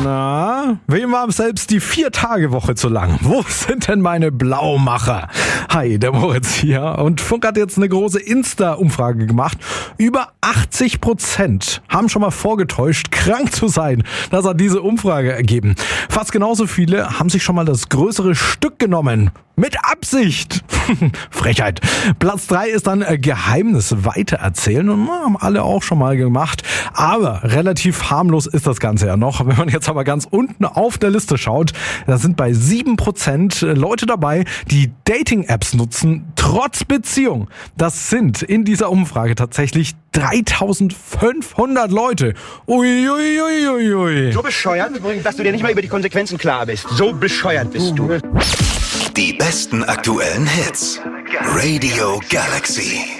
Na, wem war selbst die 4-Tage-Woche zu lang? Wo sind denn meine Blaumacher? Hi, der Moritz hier. Und Funk hat jetzt eine große Insta-Umfrage gemacht. Über 80% haben schon mal vorgetäuscht, krank zu sein. Das hat diese Umfrage ergeben. Fast genauso viele haben sich schon mal das größere Stück genommen. Mit Absicht. Frechheit. Platz 3 ist dann Geheimnis weitererzählen. Und haben alle auch schon mal gemacht. Aber relativ harmlos ist das Ganze ja noch. Wenn man jetzt aber ganz unten auf der Liste schaut, da sind bei 7% Leute dabei, die Dating-Apps nutzen, trotz Beziehung. Das sind in dieser Umfrage tatsächlich 3500 Leute. Uiuiuiui. So bescheuert, dass du dir nicht mal über die Konsequenzen klar bist. So bescheuert bist du. Die besten aktuellen Hits. Radio Galaxy.